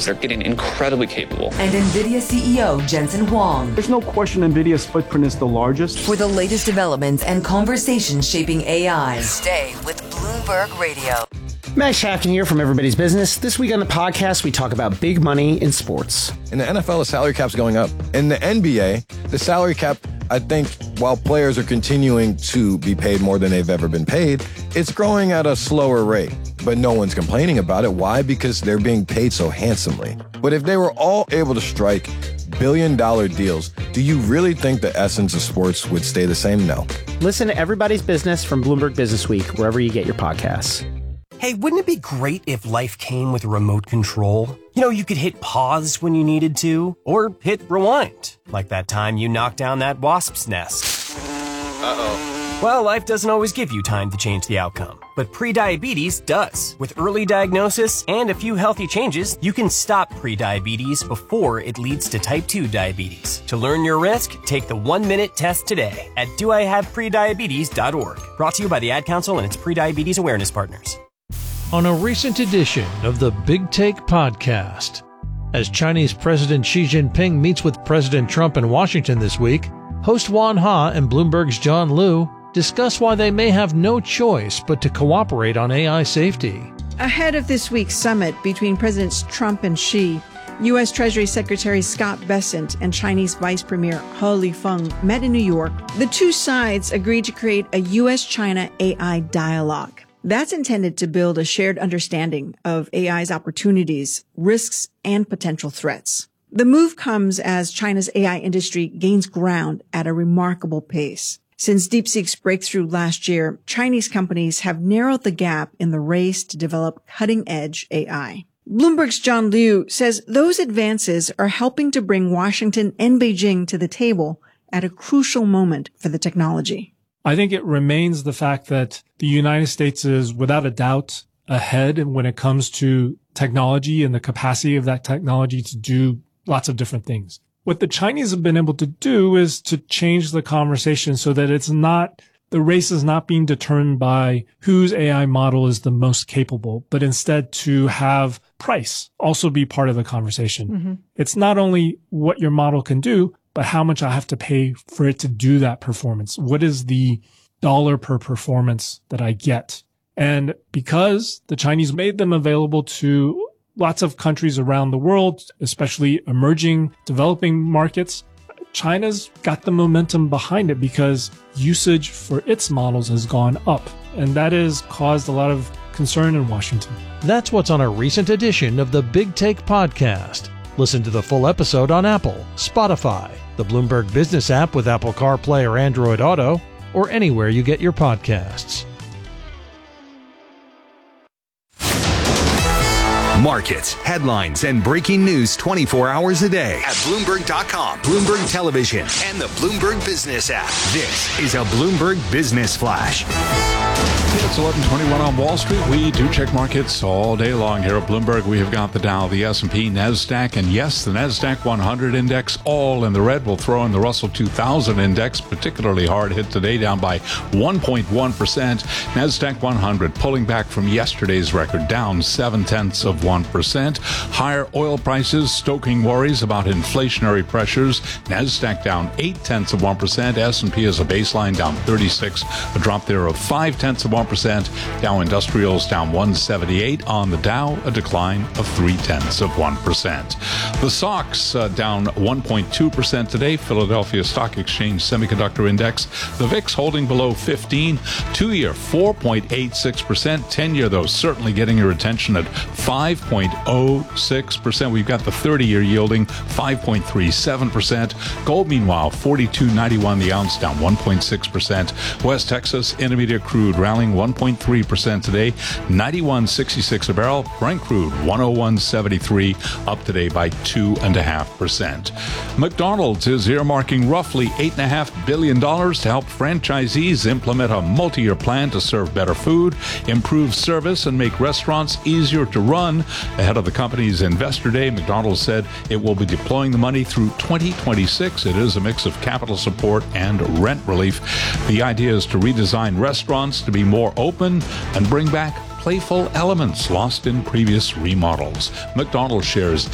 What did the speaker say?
They're getting incredibly capable. And NVIDIA CEO Jensen Huang. There's no question NVIDIA's footprint is the largest. For the latest developments and conversations shaping AI, stay with Bloomberg Radio. Max Shafton here from Everybody's Business. This week on the podcast, we talk about big money in sports. In the NFL, the salary cap's going up. In the NBA, the salary cap, I think, while players are continuing to be paid more than they've ever been paid, it's growing at a slower rate. But no one's complaining about it. Why? Because they're being paid so handsomely. But if they were all able to strike billion-dollar deals, do you really think the essence of sports would stay the same? No. Listen to Everybody's Business from Bloomberg Business Week, wherever you get your podcasts. Hey, wouldn't it be great if life came with a remote control? You know, you could hit pause when you needed to, or hit rewind, like that time you knocked down that wasp's nest. Uh-oh. Well, life doesn't always give you time to change the outcome, but prediabetes does. With early diagnosis and a few healthy changes, you can stop prediabetes before it leads to type 2 diabetes. To learn your risk, take the 1-minute test today at doihaveprediabetes.org. Brought to you by the Ad Council and its prediabetes awareness partners. On a recent edition of the Big Take podcast, as Chinese President Xi Jinping meets with President Trump in Washington this week, host Juan Ha and Bloomberg's John Liu discuss why they may have no choice but to cooperate on AI safety. Ahead of this week's summit between Presidents Trump and Xi, U.S. Treasury Secretary Scott Bessent and Chinese Vice Premier He Lifeng met in New York. The two sides agreed to create a U.S.-China AI dialogue. That's intended to build a shared understanding of AI's opportunities, risks, and potential threats. The move comes as China's AI industry gains ground at a remarkable pace. Since DeepSeek's breakthrough last year, Chinese companies have narrowed the gap in the race to develop cutting-edge AI. Bloomberg's John Liu says those advances are helping to bring Washington and Beijing to the table at a crucial moment for the technology. I think it remains the fact that the United States is without a doubt ahead when it comes to technology and the capacity of that technology to do lots of different things. What the Chinese have been able to do is to change the conversation so that the race is not being determined by whose AI model is the most capable, but instead to have price also be part of the conversation. Mm-hmm. It's not only what your model can do, but how much I have to pay for it to do that performance. What is the dollar per performance that I get? And because the Chinese made them available to lots of countries around the world, especially emerging, developing markets, China's got the momentum behind it because usage for its models has gone up. And that has caused a lot of concern in Washington. That's what's on a recent edition of the Big Take podcast. Listen to the full episode on Apple, Spotify, the Bloomberg Business app with Apple CarPlay or Android Auto, or anywhere you get your podcasts. Markets, headlines, and breaking news 24 hours a day at Bloomberg.com, Bloomberg Television, and the Bloomberg Business app. This is a Bloomberg Business Flash. It's 11:21 on Wall Street. We do check markets all day long here at Bloomberg. We have got the Dow, the S&P, NASDAQ, and yes, the NASDAQ 100 index all in the red. We'll throw in the Russell 2000 index, particularly hard hit today, down by 1.1%. NASDAQ 100 pulling back from yesterday's record, down 0.7%. Higher oil prices stoking worries about inflationary pressures. NASDAQ down 0.8%. S&P as a baseline down 36, a drop there of 0.5%. Dow Industrials down 178 on the Dow, a decline of 0.3%. The SOX down 1.2% today. Philadelphia Stock Exchange Semiconductor Index. The VIX holding below 15. 2-year 4.86%. 10-year though certainly getting your attention at 5.06%. We've got the 30-year yielding 5.37%. Gold meanwhile 42.91 the ounce, down 1.6%. West Texas Intermediate crude rallying 1.3% today, 91.66 a barrel. Brent crude 101.73, up today by 2.5%. McDonald's is earmarking roughly $8.5 billion to help franchisees implement a multi-year plan to serve better food, improve service, and make restaurants easier to run. Ahead of the company's Investor Day, McDonald's said it will be deploying the money through 2026. It is a mix of capital support and rent relief. The idea is to redesign restaurants to be more open and bring back playful elements lost in previous remodels. McDonald's shares